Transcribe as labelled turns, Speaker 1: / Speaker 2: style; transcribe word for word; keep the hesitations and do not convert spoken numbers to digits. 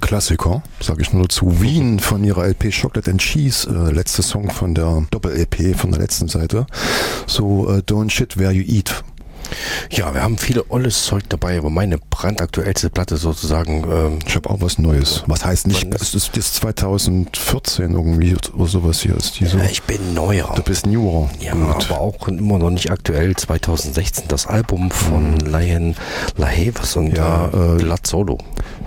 Speaker 1: Klassiker, sage ich nur dazu. Wien von ihrer L P Chocolate and Cheese, äh, letzter Song von der Doppel-L P von der letzten Seite. So, äh, Don't Shit Where You Eat.
Speaker 2: Ja, wir haben viele olles Zeug dabei, aber meine brandaktuellste Platte sozusagen... Ähm,
Speaker 1: ich habe auch was Neues. Was heißt nicht, es ist das zwanzig vierzehn irgendwie oder sowas hier. Ist die so.
Speaker 2: Ja, ich bin neuer.
Speaker 1: Du bist newer.
Speaker 2: Ja, Gut. Aber auch immer noch nicht aktuell. zwanzig sechzehn das Album von hm. Lion LaHavas und
Speaker 1: ja,
Speaker 2: äh, Blood Solo.